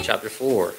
chapter 4.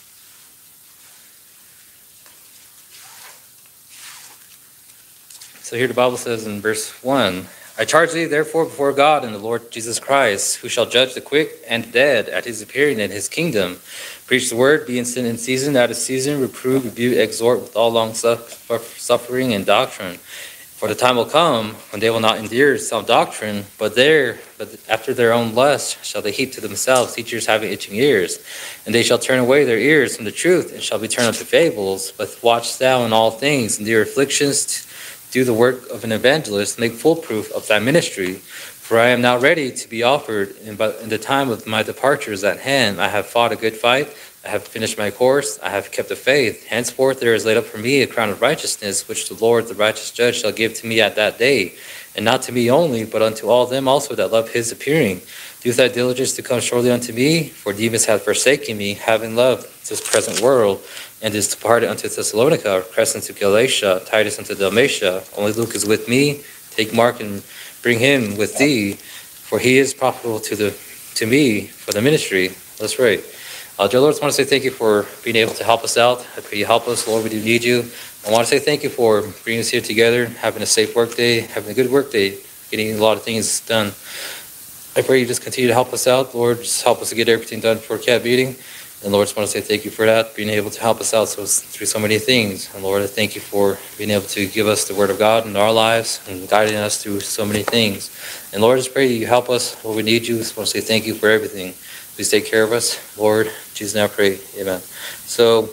So here the Bible says in verse 1, I charge thee therefore before God and the Lord Jesus Christ, who shall judge the quick and the dead at his appearing in his kingdom. Preach the word, be instant in season, out of season, reprove, rebuke, exhort with all long suffering and doctrine. For the time will come when they will not endure sound doctrine, but after their own lust shall they heap to themselves teachers having itching ears. And they shall turn away their ears from the truth, and shall be turned unto fables. But watch thou in all things, endure afflictions, do the work of an evangelist, make full proof of thy ministry. For I am now ready to be offered, and in the time of my departure is at hand. I have fought a good fight, I have finished my course, I have kept the faith. Henceforth there is laid up for me a crown of righteousness, which the Lord, the righteous judge, shall give to me at that day. And not to me only, but unto all them also that love his appearing. Do thy diligence to come shortly unto me, for Demas hath forsaken me, having loved this present world, and is departed unto Thessalonica, Crescens to Galatia, Titus unto Dalmatia. Only Luke is with me. Take Mark and bring him with thee, for he is profitable to me for the ministry. Let's pray. Dear Lord, I want to say thank you for being able to help us out. I pray you help us. Lord, we do need you. I want to say thank you for bringing us here together, having a safe work day, having a good work day, getting a lot of things done. I pray you just continue to help us out. Lord, just help us to get everything done for CAT meeting. And Lord, I just want to say thank you for that, being able to help us out through so many things. And Lord, I thank you for being able to give us the word of God in our lives and guiding us through so many things. And Lord, I just pray you help us. Lord, we need you. I just want to say thank you for everything. Please take care of us. Lord, in Jesus' name I pray. Amen. So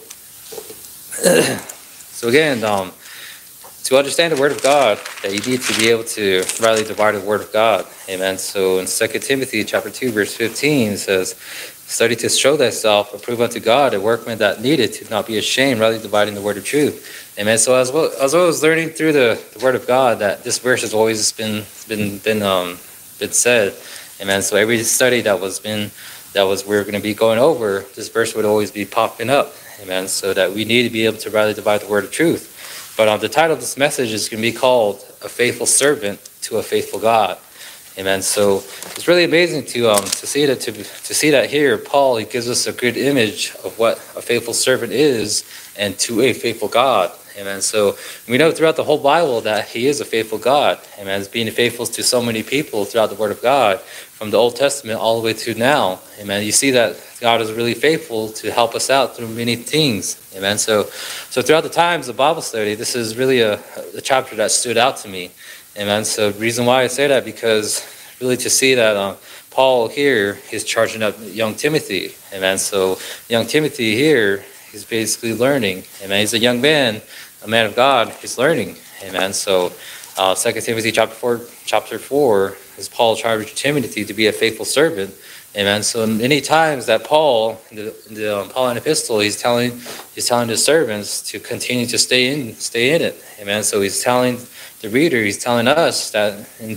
again, to understand the word of God, that you need to be able to rightly divide the word of God. Amen. So in 2 Timothy chapter 2, verse 15, it says, study to show thyself approved unto God, a workman that needed to not be ashamed, rightly dividing the word of truth. Amen. So as I was learning through the word of God, that this verse has always been said. Amen. So every study we're going to be going over, this verse would always be popping up. Amen. So that we need to be able to rightly divide the word of truth. But the title of this message is going to be called A Faithful Servant to a Faithful God. Amen. So it's really amazing to see that here, Paul, he gives us a good image of what a faithful servant is and to a faithful God. Amen. So we know throughout the whole Bible that he is a faithful God. Amen. He's being faithful to so many people throughout the Word of God, from the Old Testament all the way to now. Amen. You see that God is really faithful to help us out through many things. Amen. So throughout the times of Bible study, this is really a chapter that stood out to me. Amen. So the reason why I say that, because really to see that Paul here is charging up young Timothy. Amen. So young Timothy here, he's basically learning. Amen. He's a young man, a man of God. He's learning. Amen. So 2 Timothy chapter 4 is Paul charging Timothy to be a faithful servant. Amen. So many times that Paul, in the Pauline epistle, he's telling his servants to continue to stay in it. Amen. So he's telling the reader, he's telling us that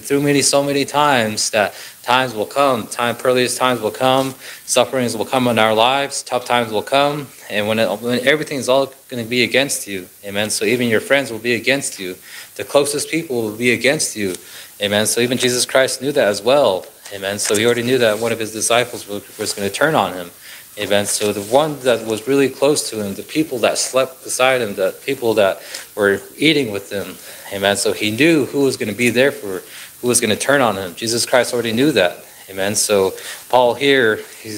so many times that times will come, perilous times will come, sufferings will come in our lives, tough times will come, and when everything's all going to be against you, amen. So even your friends will be against you, the closest people will be against you, amen. So even Jesus Christ knew that as well, amen. So he already knew that one of his disciples was going to turn on him, amen. So the one that was really close to him, the people that slept beside him, the people that were eating with him, amen. So he knew who was going to be there for, who was going to turn on him. Jesus Christ already knew that. Amen. So Paul here,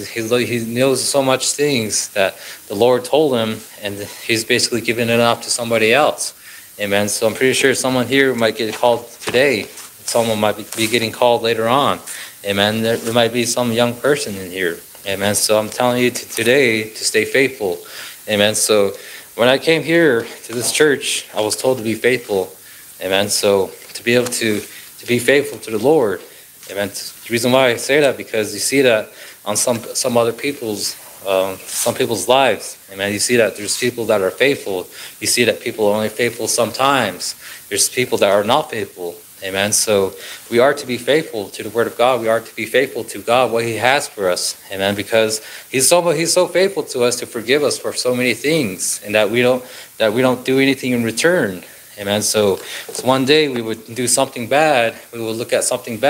he knows so much things that the Lord told him, and he's basically giving it up to somebody else. Amen. So I'm pretty sure someone here might get called today. Someone might be getting called later on. Amen. There might be some young person in here. Amen. So I'm telling you today to stay faithful. Amen. So when I came here to this church, I was told to be faithful. Amen. So to be able to be faithful to the Lord. Amen. The reason why I say that, because you see that on some other people's lives. Amen. You see that there's people that are faithful. You see that people are only faithful sometimes. There's people that are not faithful. Amen. So we are to be faithful to the Word of God. We are to be faithful to God, what He has for us. Amen. Because He's so faithful to us to forgive us for so many things, and that we don't do anything in return. Amen. So one day we would do something bad. We would look at something bad.